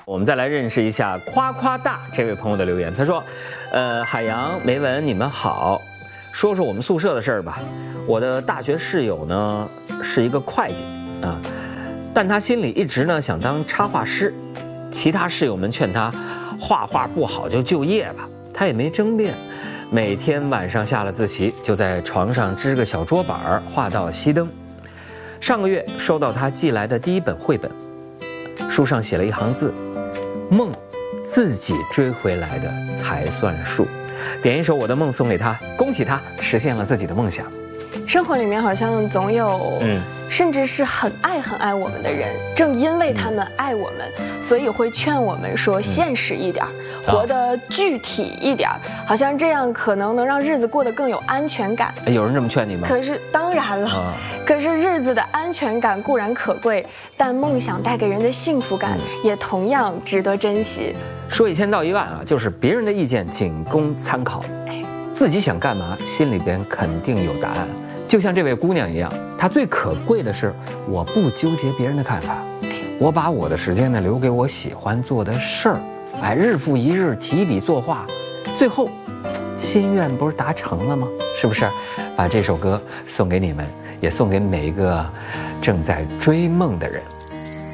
我们再来认识一下夸夸大这位朋友的留言。他说：海洋、梅文，你们好，说说我们宿舍的事儿吧。我的大学室友呢是一个会计啊，但他心里一直呢想当插画师。其他室友们劝他画画不好就就业吧，他也没争辩。每天晚上下了自习，就在床上支个小桌板画到熄灯。上个月收到他寄来的第一本绘本，书上写了一行字：梦自己追回来的才算数。点一首《我的梦》送给他，恭喜他实现了自己的梦想。 生活里面好像总有甚至是很爱我们的人，正因为他们爱我们，所以会劝我们说现实一点，活得具体一点，好像这样可能能让日子过得更有安全感。 有人这么劝你吗？ 可是当然了，可是日子的安全感固然可贵，但梦想带给人的幸福感也同样值得珍惜。 说1000道1万啊，就是别人的意见仅供参考，自己想干嘛，心里边肯定有答案。就像这位姑娘一样，她最可贵的是，我不纠结别人的看法，我把我的时间呢留给我喜欢做的事儿，日复一日提笔作画，最后心愿不是达成了吗？是不是？把这首歌送给你们，也送给每一个正在追梦的人。